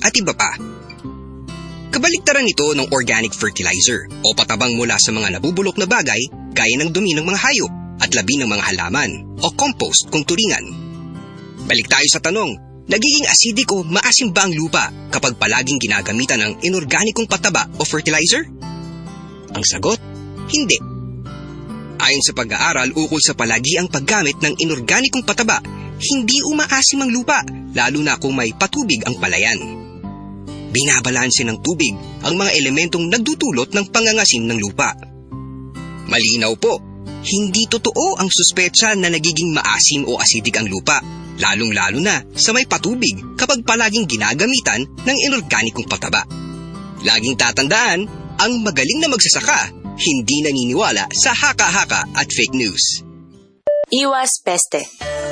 at iba pa. Kabaliktaran nito ng organic fertilizer o patabang mula sa mga nabubulok na bagay gaya ng dumi ng mga hayop at labi ng mga halaman o compost kung turingan. Balik tayo sa tanong, nagiging acidic o maasim ba ang lupa kapag palaging ginagamitan ng inorganikong pataba o fertilizer? Ang sagot, hindi. Ayon sa pag-aaral ukol sa palagiang paggamit ng inorganikong pataba, hindi umaasim ang lupa, lalo na kung may patubig ang palayan. Binabalanse ng tubig ang mga elementong nagdudulot ng pangangasim ng lupa. Malinaw po, hindi totoo ang suspetsa na nagiging maasim o acidic ang lupa, lalong-lalo na sa may patubig kapag palaging ginagamitan ng inorganikong pataba. Laging tatandaan, ang magaling na magsasaka, hindi naniniwala sa haka-haka at fake news. Iwas peste.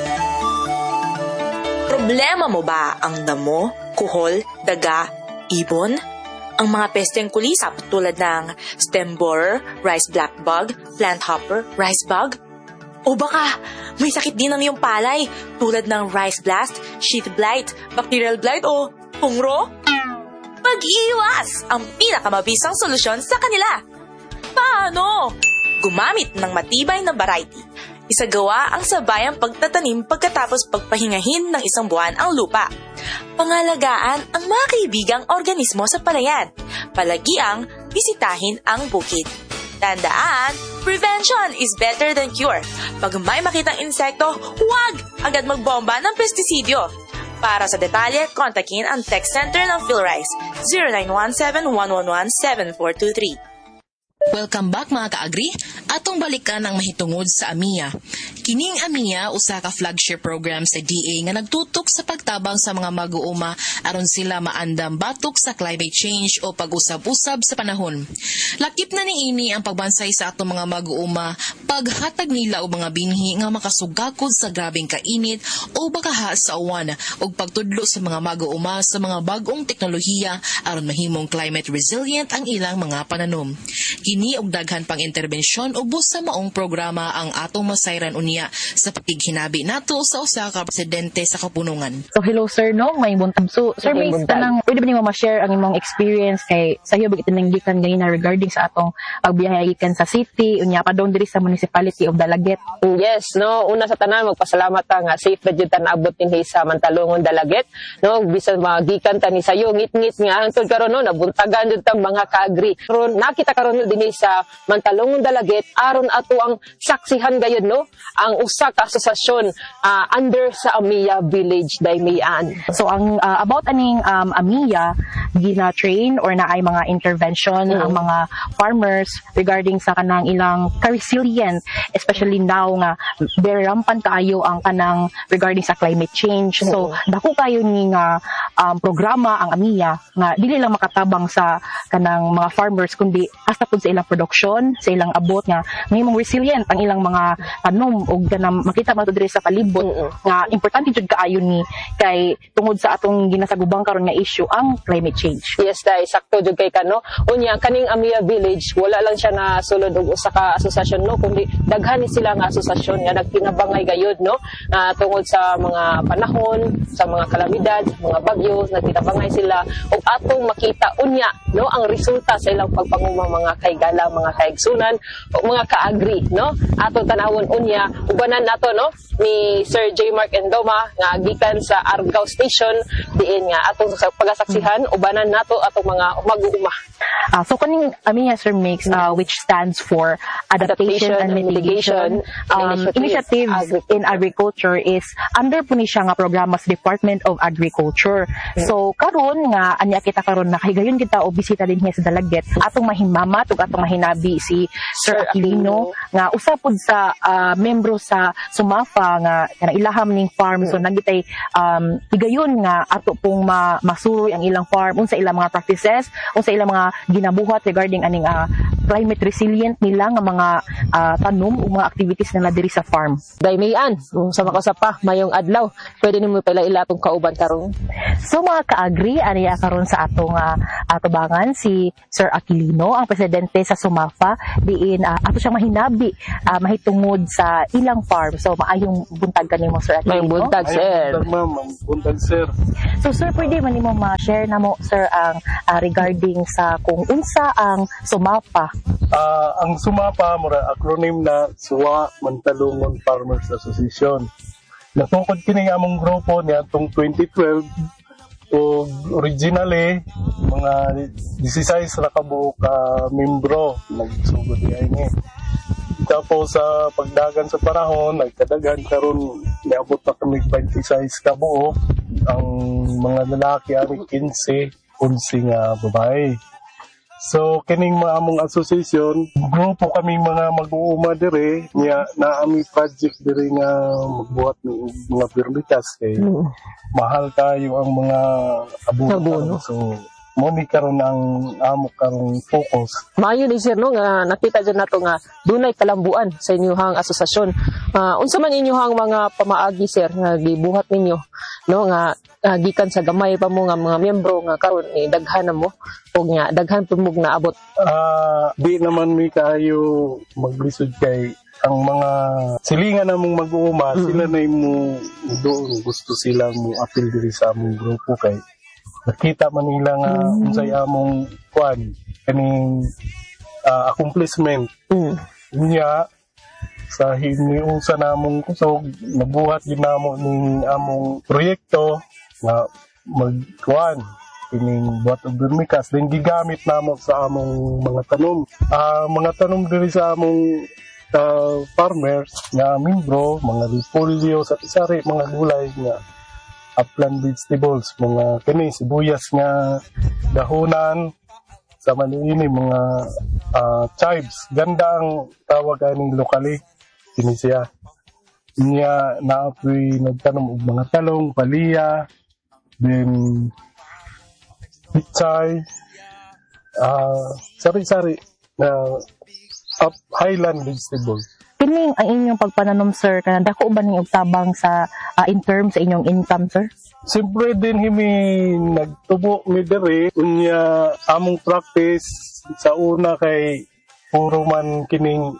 Problema mo ba ang damo, kuhol, daga, ibon? Ang mga pesteng kulisap tulad ng stem borer, rice black bug, plant hopper, rice bug? O baka may sakit din ng iyong palay tulad ng rice blast, sheath blight, bacterial blight o pungro? Pag-iwas ang pinakamabisang solusyon sa kanila. Paano? Gumamit ng matibay na variety. Isagawa ang sabayang pagtatanim pagkatapos pagpahingahin ng isang buwan ang lupa. Pangalagaan ang mga kaibigang organismo sa palayan. Palagiang bisitahin ang bukid. Tandaan, prevention is better than cure. Pag may makitang insekto, huwag agad magbomba ng pestisidyo. Para sa detalye, kontakin ang text center ng PhilRice 0917-111-7423. Welcome back mga kaagri. Atong balikan ang mahitungod sa AMIA. Kining AMIA usa ka flagship program sa DA nga nagtutok sa pagtabang sa mga mag-uuma aron sila maandam batok sa climate change o pag-usab-usab sa panahon. Lakip na niini ang pagbansay sa atong mga mag-uuma, paghatag nila og mga binhi nga makasugakod sa grabeng kainit o bakaha sa uwan ug pagtudlo sa mga mag-uuma sa mga bag-ong teknolohiya aron mahimong climate resilient ang ilang mga pananom. Kini og daghan pang interbensyon ubos sa maong programa ang atong masayran unya sa paghinabi nato sa usa ka presidente sa kapunungan. So hello sir, no, may buntag. So sir, may tanang pwede ba nimo ma-share ang imong experience kay sayo bigit nanggikan ganina regarding sa atong pagbiyahe gikan sa city unya pa doon diri sa municipality of Dalaget? Yes, no, una sa tanan magpasalamat ta nga safe na jud ta naabot dinhi sa Mantalongon Dalaget, no, bisan magikan ta ni sayo ngit-ngit nga hangtod karon no nabuntagan jud ta mga kaagri. Karon nakita karon dinhi sa Mantalongon Dalaget aron ato ang saksihan gayud no ang usa ka asosasyon under sa AMIA Village Daymian. So ang about aning AMIA gina-train or naay mga intervention ang mga farmers regarding sa kanang ilang ka-resilient, especially now nga very rampant kaayo ang kanang regarding sa climate change. So dako kayo ni nga programa ang AMIA nga dili lang makatabang sa kanang mga farmers kundi hasta pud sa ilang production, sa ilang abot nga ngayong resilient ang ilang mga tanom ug ganang makita man diri sa palibot nga importante jud kaayo ni kay tungod sa atong ginasagubang karon nga issue ang climate change. Yes, dai sakto jud kay kano. Unya kaning AMIA Village wala lang siya na sulod og usa ka asosasyon no kundi daghan ni sila nga asosasyon nga nagtinabangay gayud no tungod sa mga panahon, sa mga kalamidad, mga bagyo, nagtinabangay sila ug atong makita unya no ang resulta sa ilang pagpanguma mga kaygala, mga kaigsunan o mga kaagri no atong tanawon unya ubanan nato no ni Sir J. Mark Endoma nga gikan sa Argao Station diin nga atong pagasaksihan ubanan nato atong mga mag-uuma. So kaning AMIA sir makes which stands for Adaptation and Mitigation Initiatives in Agriculture is under po ni siya nga programa sa Department of Agriculture. So karon nga anya kita karon nakahigayon kita o bisita din sa Dalaget atong mahimamat ug atong mahinabi si Sir Aquilino nga usa pud sa membro sa SUMAFA nga kanang ilaham ning farm. So nagitay higayon nga ato pong masuroy ang ilang farm unsa ilang mga practices, unsa ilang mga ginabuhat regarding aning climate resilient nila nga mga tanom o mga activities nila diri sa farm. Daymayan, sa makasa pa, mayong adlaw, pwede nimo paila-ila atong kauban karon. So mga ka-agri, aniya karon sa atong atubangan si Sir Aquilino, ang presidente sa SUMAFA, diin ato siyang mahinabi mahitungod sa ilang farm. So maayong buntag kanimo Sir Aquilino. May buntag, sir. Ma'am, buntag, sir. So sir, pwede man nimo ma-share namo sir ang regarding sa kung unsa ang SUMAFA. Ang SUMAFA, mura acronym na Suwa Mantalungon Farmers Association. Natungkod kini among grupo niya tong 2012 o originally mga 16 ra ka buok membro nagsugod ini. Tapos sa pagdagan sa panahon nagkadagan karon niabot na kami 26 ka buok. Ang mga lalaki ani 15 nga babae. So kining mga among association, grupo kami mga mag-uuma dire niya na ami project dire nga magbuhat ng mga permitas kay mahal kayo ang mga abono. So mo ni karon ang amo karong focus. Maayo ni sir no nga nakita dyan nato nga dunay kalambuan sa inyong asosasyon. Unsa man inyong mga pamaagi sir nga gibuhat ninyo no nga gikan sa gamay pa mo nga mga miyembro nga karon daghan na mo ug nga daghan pud mo naabot. Di naman mi kayo maglisod kay ang mga silingan namong mag-uuma sila na mo doon gusto silang mo appeal diri sa among grupo kay nakita man nila nga unsay among kwan kaning accomplishment niya sa hiniusa namong kusog nabuhat din namo ning among proyekto nga magkuan kining buhat og vermicast din gigamit namo sa among mga tanom diri sa among farmers nga membro mga repolyo sa tisari mga gulay nga upland vegetables, mga kini sibuyas nga dahonan sa maniini mga chives. Ganda ang tawag aning lokali kini siya. Niya naapoy nagtanom og mga talong, palya, then pichay, sari-sari na highland vegetables. Kining ang inyong pagpananom sir kana dako ba ning tabang sa in terms sa inyong income sir? Siyempre din himi nagtubo mi diri unya among practice sa una kay puro man kining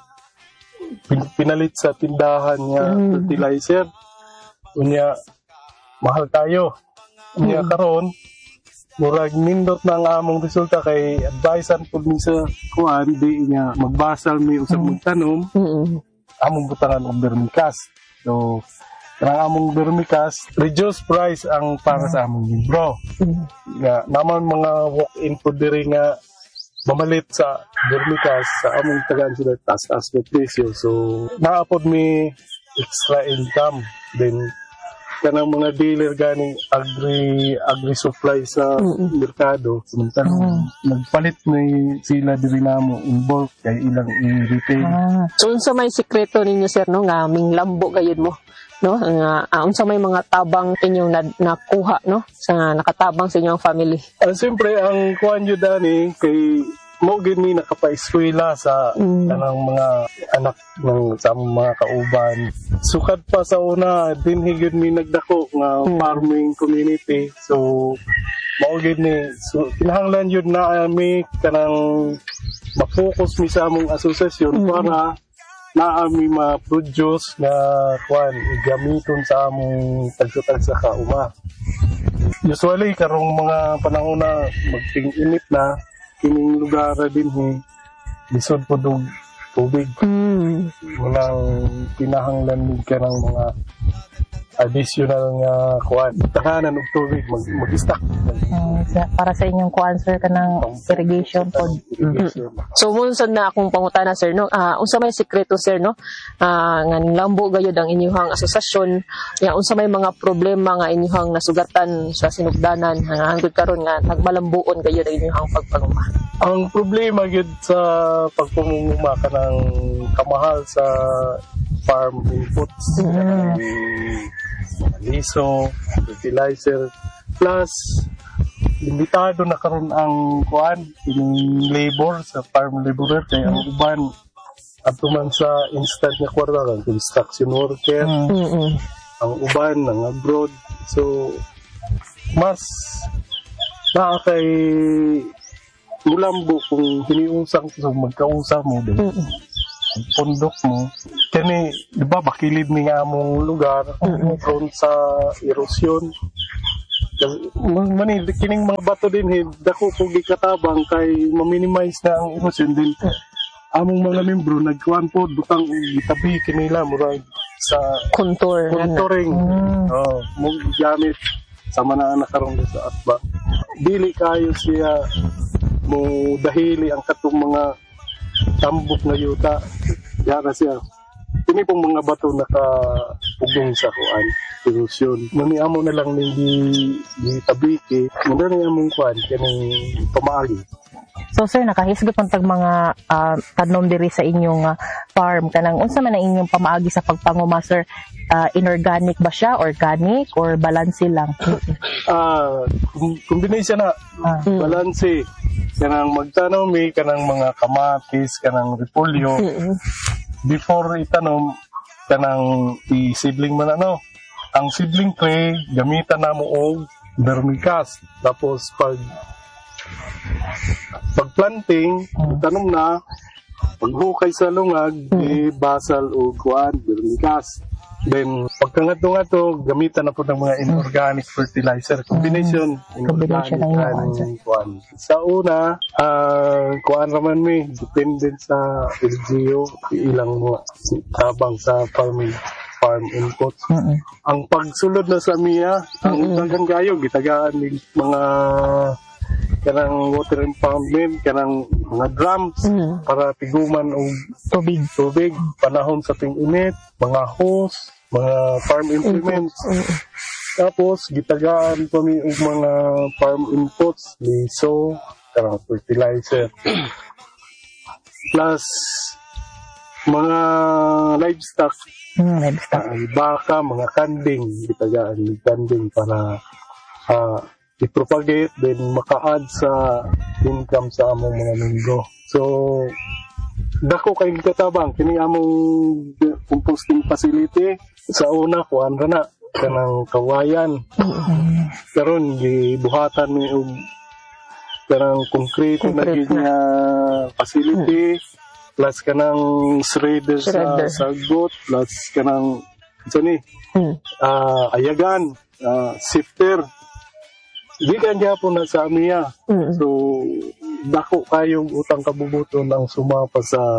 pinalit sa tindahan nga fertilizer. Unya mahal tayo. Unya karon murag nindot na ang among resulta kay advisean pud mi sa kuan di niya magbasal mi usab magtanom. Among butangan og vermicast. So, kanang among vermicast, reduced price ang para sa among libro. Nga naman mga walk-in po diri nga mamalit sa vermicast sa among tagaan sila taas na presyo. So, naapod mi extra income. Then, kanang mga dealer ganing agri supply sa merkado samantala nagpalit ni sila diri namo in bulk kay ilang i-retail. So unsa may sikreto ninyo sir no nga minglambo gayud mo no nga unsa may mga tabang inyong nakuha no sa nakatabang sa inyong family? Siyempre ang kuan jud ani kay mo gid mi nakapaeskwela sa kanang mga anak ng sa mga kauban. Sukad pa sa una din higud mi nagdako nga farming community. So mao gid ni kinahanglan jud na mi kanang ma-focus mi sa among asosasyon para naa mi ma-produce na kuan igamiton sa among tagsa kauma. Usually karong mga panahon na magting-init na kining lugar din lisod po dog tubig. Walang kinahanglan ka ng mga additional nga kuan. Tahanan og tubig mag-stock. Para sa inyong kuan sir kanang irrigation pod. So munson na akong pangutana sir no. Unsa may sikreto sir no? Nga lambo gayud ang inyong asosasyon. Ya unsa may mga problema nga inyong nasugatan sa sinugdanan hangtod karon nga nagmalambuon gayud ang inyong pagpanguma. Ang problema gyud sa pagpanguma kanang kamahal sa farm inputs. Liso, fertilizer, plus limitado na karon ang kuan in labor sa farm laborer kay ang uban adto man sa instant nga kwarta lang construction worker. Ang uban nang abroad, so mas naa kay ulambo kung hiniusang so magkausap mo din. Pundok mo kani di ba bakilid ni nga among lugar prone sa erosion. Mani kining mga bato din dako kung gikatabang kay ma-minimize na ang erosion din. Among mga membro nagkuan po butang gitabi kinila murag sa contouring. Mo gamit sama na nakaroon sa atba. Dili kayo siya mo dahili ang katong mga tambok na yuta. Yara siya. Kini pong mga bato naka-ugong sa kuan. Erosion. Mani amo na lang ni tabiki. Muna na among kuan kanang pamaagi. So sir, nakahisgot man tag mga tanom diri sa inyong farm kanang unsa man ang inyong pamaagi sa pagpanguma sir? Inorganic ba siya, organic or balanse lang? Combination na. Balanse. Kanang magtanom kanang mga kamatis, kanang repolyo. Before itanom kanang i-seedling man ang seedling tray gamitan namo og vermicast. Tapos pag planting tanom na paghukay sa lungag basal o kuan vermicast. Then pagkangadto gamitan na po ng mga inorganic fertilizer combination inorganic and kuan. Sa una kuan raman mi dependent sa LGU ilang mo tabang sa farm inputs. Ang pagsulod na sa miya ang hanggang gayo gitagaan ni mga kanang water impoundment, kanang mga drums para tiguman og tubig panahon sa ting-init, mga hose, mga farm implements. Tapos gitagaan pa mi og mga farm inputs, liso, kanang fertilizer. Plus mga livestock, baka, mga kanding, gitagaan ng kanding para i-propagate then maka-add sa income sa among mga linggo. So dako kay katabang kini among composting facility sa una kuan ra na kanang kawayan. Karon gibuhatan ni og kanang concrete na gid nga facility plus kanang shredder sa sagot plus kanang ayagan sifter. Di kanya po na sa amiya. So, dako kayong utang kabubuton ang sumapa sa